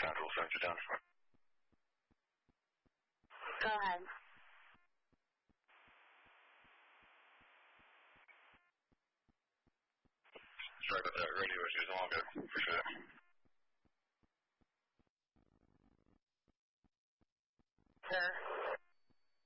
Central, send you down. Go ahead. Sorry about that radio issues. All good. Appreciate it. Sir.